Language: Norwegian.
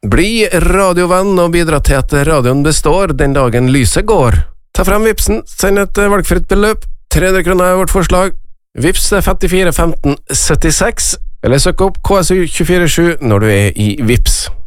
Bli radiovenn og bidra til at radioen består den dagen lyset går. Ta frem Vipsen, send et valgfritt beløp. 300 kroner er vårt forslag. Vips 54 15 76, eller søk opp KSU 247 når du er i Vips.